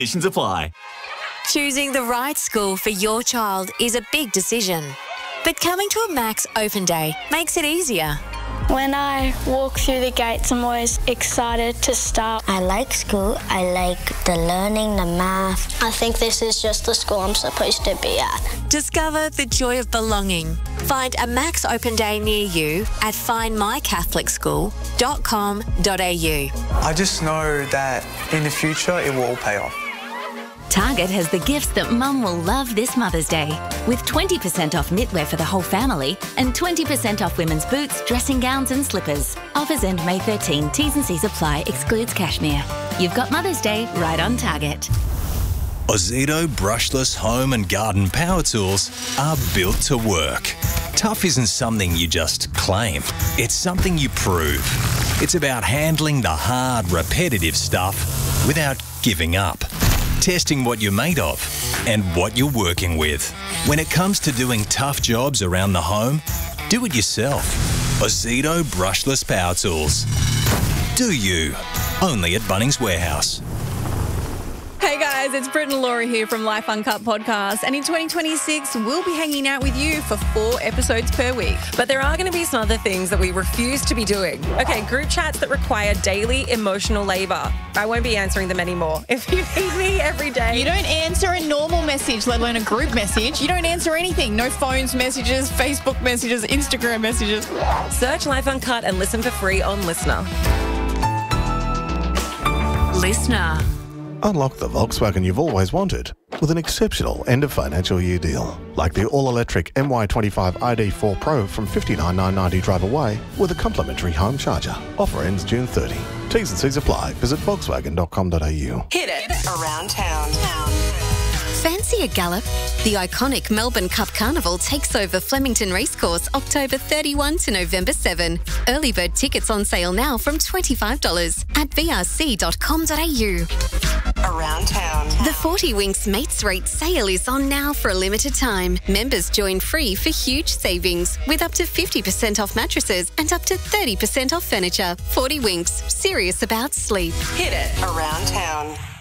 Conditions apply. Choosing the right school for your child is a big decision. But coming to a Max Open Day makes it easier. When I walk through the gates, I'm always excited to start. I like school. I like the learning, the math. I think this is just the school I'm supposed to be at. Discover the joy of belonging. Find a Max Open Day near you at findmycatholicschool.com.au. I just know that in the future it will all pay off. Target has the gifts that Mum will love this Mother's Day, with 20% off knitwear for the whole family and 20% off women's boots, dressing gowns and slippers. Offers end May 13. T's and C's apply. Excludes cashmere. You've got Mother's Day right on Target. Ozito brushless home and garden power tools are built to work. Tough isn't something you just claim. It's something you prove. It's about handling the hard, repetitive stuff without giving up. Testing what you're made of and what you're working with. When it comes to doing tough jobs around the home, do it yourself. Ozito brushless power tools. Do you? Only at Bunnings Warehouse. Hey guys, it's Britt and Laura here from Life Uncut Podcast, and in 2026 we'll be hanging out with you for 4 episodes per week. But there are going to be some other things that we refuse to be doing. Okay, group chats that require daily emotional labour. I won't be answering them anymore. If you need me every day. You don't answer a normal message, let alone a group message. You don't answer anything. No phones messages, Facebook messages, Instagram messages. Search Life Uncut and listen for free on Listener. Listener. Unlock the Volkswagen you've always wanted with an exceptional end-of-financial-year deal. Like the all-electric MY25 ID4 Pro from $59,990 drive away with a complimentary home charger. Offer ends June 30. T's and C's apply. Visit Volkswagen.com.au. Hit it around town. Fancy a gallop? The iconic Melbourne Cup Carnival takes over Flemington Racecourse October 31 to November 7. Early bird tickets on sale now from $25 at vrc.com.au. Around town. The 40 Winks Mates Rate sale is on now for a limited time. Members join free for huge savings with up to 50% off mattresses and up to 30% off furniture. 40 Winks, serious about sleep. Hit it around town.